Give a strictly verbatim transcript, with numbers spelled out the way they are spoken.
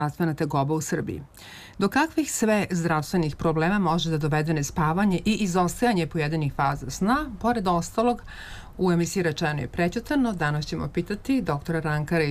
zdravstvena tegoba u Srbiji. Do kakvih sve zdravstvenih problema može da dovede nespavanje i izostajanje pojedinih faza sna? Pored ostalog, u emisiji Rečeno i prećutano danas ćemo pitati doktora Ranka